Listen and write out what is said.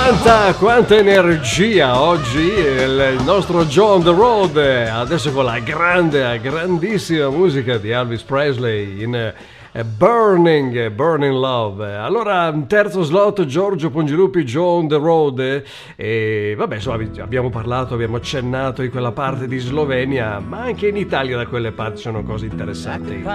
Quanta energia oggi il nostro Joe on the Road, adesso con la grandissima musica di Elvis Presley in Burning Love. Allora, terzo slot, Giorgio Pongilupi, Joe on the Road, e vabbè, insomma, abbiamo accennato in quella parte di Slovenia, ma anche in Italia da quelle parti sono cose interessanti.